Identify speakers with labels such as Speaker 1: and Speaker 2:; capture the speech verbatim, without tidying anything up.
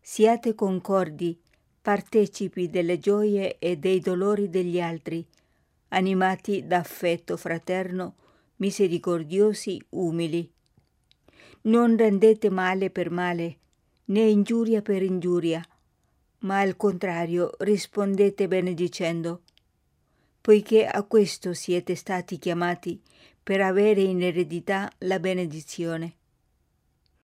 Speaker 1: Siate concordi, partecipi delle gioie e dei dolori degli altri, animati da affetto fraterno, misericordiosi, umili. Non rendete male per male, né ingiuria per ingiuria, ma al contrario rispondete benedicendo, poiché a questo siete stati chiamati per avere in eredità la benedizione.